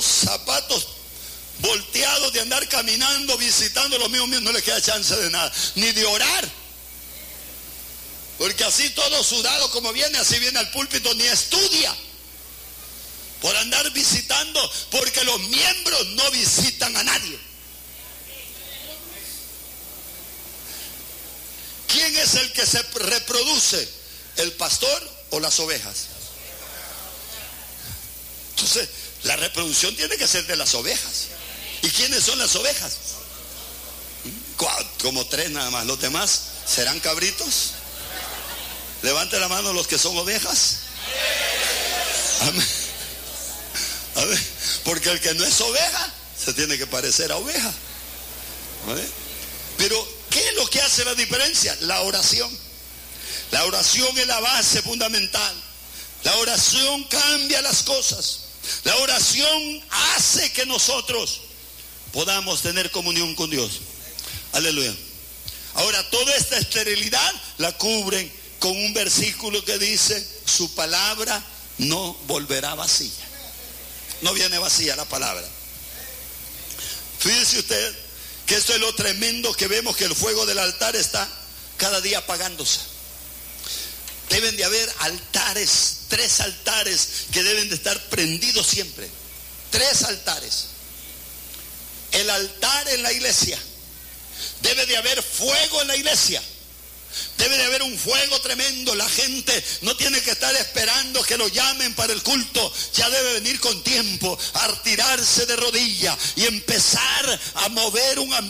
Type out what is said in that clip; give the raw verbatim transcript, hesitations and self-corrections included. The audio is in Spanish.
zapatos volteados de andar caminando, visitando los mismos, no les queda chance de nada, ni de orar. Porque así todo sudado como viene, así viene al púlpito, ni estudia. Por andar visitando, porque los miembros no visitan a nadie. ¿Quién es el que se reproduce? ¿El pastor o las ovejas? Entonces, la reproducción tiene que ser de las ovejas. ¿Y quiénes son las ovejas? Como tres nada más. ¿Los demás serán cabritos? Levante la mano los que son ovejas. Amén. A ver, porque el que no es oveja se tiene que parecer a oveja. ¿Vale? Pero ¿qué es lo que hace la diferencia? La oración. La oración es la base fundamental. La oración cambia las cosas. La oración hace que nosotros podamos tener comunión con Dios. Aleluya. Ahora, toda esta esterilidad la cubren con un versículo que dice: su palabra no volverá vacía. No viene vacía la palabra. Fíjese usted que esto es lo tremendo que vemos, que el fuego del altar está cada día apagándose. Deben de haber altares, tres altares que deben de estar prendidos siempre. Tres altares. El altar en la iglesia. Debe de haber fuego en la iglesia. Debe de haber un fuego tremendo. La gente no tiene que estar esperando que lo llamen para el culto. Ya debe venir con tiempo a tirarse de rodillas y empezar a mover un ambiente